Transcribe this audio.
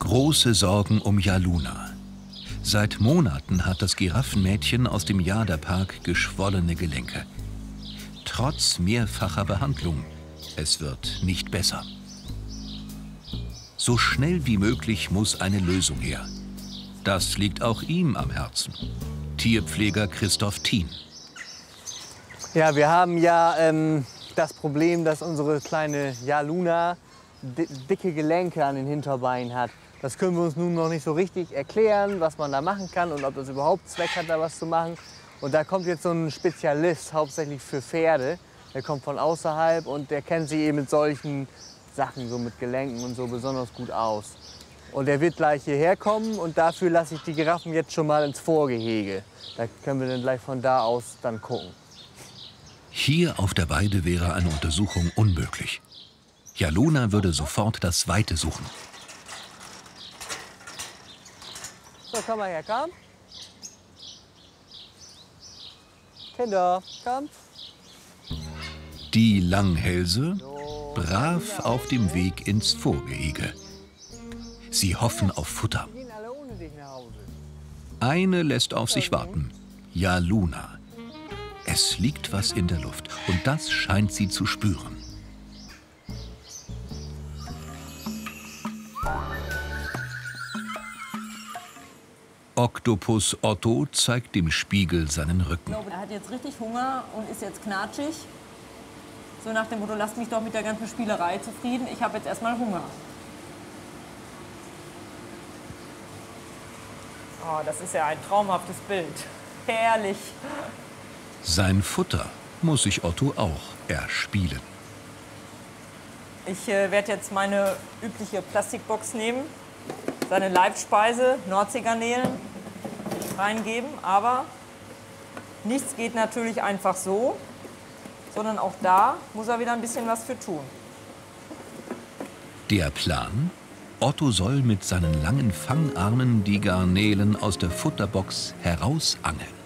Große Sorgen um Jaluna. Seit Monaten hat das Giraffenmädchen aus dem Jada-Park geschwollene Gelenke. Trotz mehrfacher Behandlung, es wird nicht besser. So schnell wie möglich muss eine Lösung her. Das liegt auch ihm am Herzen. Tierpfleger Christoph Thien. Ja, wir haben ja das Problem, dass unsere kleine Jaluna dicke Gelenke an den Hinterbeinen hat. Das können wir uns nun noch nicht so richtig erklären, was man da machen kann und ob das überhaupt Zweck hat, da was zu machen. Und da kommt jetzt so ein Spezialist, hauptsächlich für Pferde. Der kommt von außerhalb und der kennt sich eben mit solchen Sachen, so mit Gelenken und so, besonders gut aus. Und der wird gleich hierher kommen und dafür lasse ich die Giraffen jetzt schon mal ins Vorgehege. Da können wir dann gleich von da aus dann gucken. Hier auf der Weide wäre eine Untersuchung unmöglich. Jaluna würde sofort das Weite suchen. So, komm mal her, komm. Kinder, komm. Die Langhälse brav auf dem Weg ins Vorgehege. Sie hoffen auf Futter. Wir gehen alle ohne dich nach Hause. Eine lässt auf sich warten. Jaluna. Es liegt was in der Luft und das scheint sie zu spüren. Oktopus Otto zeigt dem Spiegel seinen Rücken. Ich glaube, er hat jetzt richtig Hunger und ist jetzt knatschig. So nach dem Motto, lasst mich doch mit der ganzen Spielerei zufrieden. Ich habe jetzt erstmal Hunger. Oh, das ist ja ein traumhaftes Bild. Herrlich. Sein Futter muss sich Otto auch erspielen. Ich werde jetzt meine übliche Plastikbox nehmen, seine Leibspeise, Nordseegarnelen, reingeben. Aber nichts geht natürlich einfach so, sondern auch da muss er wieder ein bisschen was für tun. Der Plan? Otto soll mit seinen langen Fangarmen die Garnelen aus der Futterbox herausangeln.